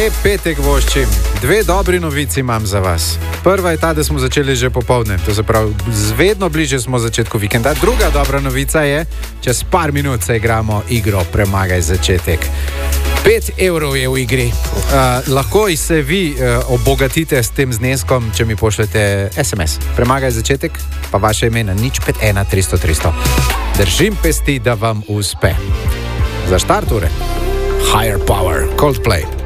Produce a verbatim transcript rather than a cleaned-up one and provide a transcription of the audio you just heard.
Lep petek voščim. Dve dobri novici imam za vas. Prva je ta, da smo začeli že popoldne. To se pravi, vedno bliže smo začetku vikenda. Druga dobra novica je, čez par minut se igramo igro Premagaj začetek. Pet evrov je v igri. Uh, lahko se vi uh, obogatite s tem zneskom, če mi pošljete es em es. Premagaj začetek, pa vaše ime na nič pet ena tristo tristo. Držim pesti, da vam uspe. Za štart ure. Higher Power, Coldplay.